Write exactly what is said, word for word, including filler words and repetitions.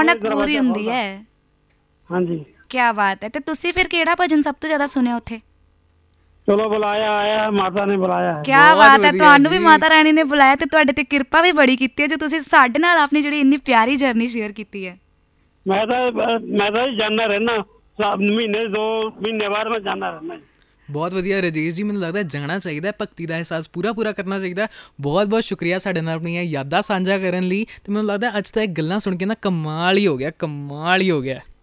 ਰੌਣਕ ਪੂਰੀ ਹੁੰਦੀ ਹੈ। ਹਾਂਜੀ। ਕਿਆ ਬਾਤ ਹੈ। ਤੇ ਤੁਸੀਂ ਫਿਰ ਕਿਹੜਾ ਭਜਨ ਸਭ ਤੋਂ ਜ਼ਿਆਦਾ ਸੁਣਿਆ ਉੱਥੇ? ਚਲੋ ਬੁਲਾਇਆ ਆਇਆ, ਮਾਤਾ ਨੇ ਬੁਲਾਇਆ ਹੈ। ਕਿਆ ਬਾਤ ਹੈ, ਤੁਹਾਨੂੰ ਵੀ ਮਾਤਾ ਰਾਣੀ ਨੇ ਬੁਲਾਇਆ ਤੇ ਤੁਹਾਡੇ ਤੇ ਕਿਰਪਾ ਵੀ ਬੜੀ ਕੀਤੀ ਹੈ ਜੋ ਤੁਸੀਂ ਸਾਡੇ ਨਾਲ ਆਪਣੀ ਜਿਹੜੀ ਇੰਨੀ ਪਿਆਰੀ ਜਰਨੀ ਸ਼ੇਅਰ ਕੀਤੀ ਹੈ। ਮੈਂ ਤਾਂ ਮੈਂ ਤਾਂ ਜਾਂਦਾ ਰਹਿਣਾ, ਮਹੀਨੇ ਦੋ ਮਹੀਨੇ ਬਾਅਦ ਮੈਂ ਜਾਂਦਾ ਰਹਿਣਾ। ਬਹੁਤ ਵਧੀਆ ਰਾਜੇਸ਼ ਜੀ, ਮੈਨੂੰ ਲੱਗਦਾ ਜਾਣਾ ਚਾਹੀਦਾ, ਭਗਤੀ ਦਾ ਅਹਿਸਾਸ ਪੂਰਾ ਪੂਰਾ ਕਰਨਾ ਚਾਹੀਦਾ। ਬਹੁਤ ਬਹੁਤ ਸ਼ੁਕਰੀਆ ਸਾਡੇ ਨਾਲ ਆਪਣੀਆਂ ਯਾਦਾਂ ਸਾਂਝਾ ਕਰਨ ਲਈ। ਅਤੇ ਮੈਨੂੰ ਲੱਗਦਾ ਅੱਜ ਤਾਂ ਇਹ ਗੱਲਾਂ ਸੁਣ ਕੇ ਨਾ ਕਮਾਲ ਹੀ ਹੋ ਗਿਆ, ਕਮਾਲ ਹੀ ਹੋ ਗਿਆ।